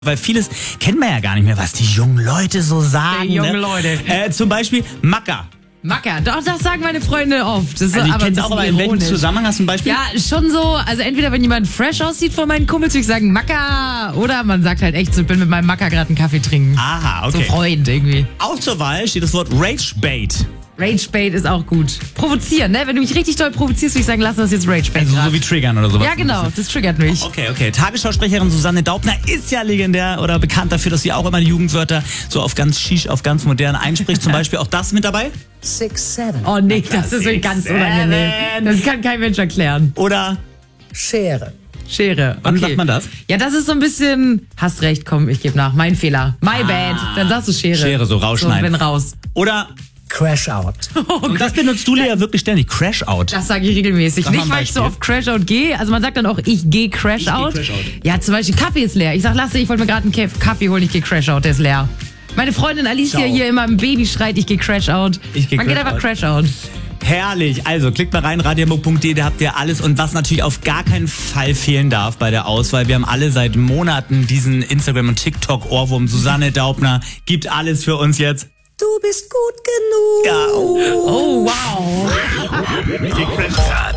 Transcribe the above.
Weil vieles kennt man ja gar nicht mehr, was die jungen Leute so sagen. Die jungen Leute. Zum Beispiel Macker. Macker, doch, das sagen meine Freunde oft. Das ist Also ich aber kenn's auch, aber in welchem Zusammenhang hast du ein Beispiel? Ja, schon so, also entweder wenn jemand fresh aussieht von meinen Kumpels, würde ich sagen Macker, oder man sagt halt echt so, ich bin mit meinem Macker gerade einen Kaffee trinken. Aha, okay. So Freund irgendwie. Auch zur Wahl steht das Wort Ragebait. Ragebait ist auch gut. Provozieren, ne? Wenn du mich richtig doll provozierst, würde ich sagen, lass uns jetzt Ragebait Also so wie triggern oder sowas. Ja, genau, das triggert mich. Okay. Tagesschausprecherin Susanne Daubner ist ja legendär oder bekannt dafür, dass sie auch immer die Jugendwörter so auf ganz chic, auf ganz modern einspricht. Zum Beispiel auch das mit dabei. 6, 7. Oh nee, das ist ganz unangenehm. Das kann kein Mensch erklären. Oder Schere. Schere. wann Okay. sagt man das? Ja, das ist so ein bisschen, hast recht, komm, ich gebe nach. Mein Fehler. My bad. Dann sagst du Schere. Schere, so rausschneiden. So, wenn raus. Oder, Crash out. und das benutzt du ja wirklich ständig, Crash Out. Das sage ich regelmäßig. Sag mal Nicht, ein weil ich so Beispiel. oft Crash-Out gehe. Also man sagt dann auch, ich gehe Crash-Out. Crash-Out. Ja, zum Beispiel Kaffee ist leer. Ich sag, Lasse, ich wollte mir gerade einen Kaffee holen, ich gehe Crash-Out, der ist leer. Meine Freundin Alicia Ciao. hier immer im Baby schreit, ich gehe Crash-Out. Ich geh Man geht Crash-Out. einfach Crash-Out. Herrlich. Also klickt mal rein, radiomuk.de, da habt ihr alles. Und was natürlich auf gar keinen Fall fehlen darf bei der Auswahl, wir haben alle seit Monaten diesen Instagram- und TikTok-Ohrwurm. Susanne Daubner gibt alles für uns jetzt. Du bist gut genug. Ja, Oh, wow. Die Crash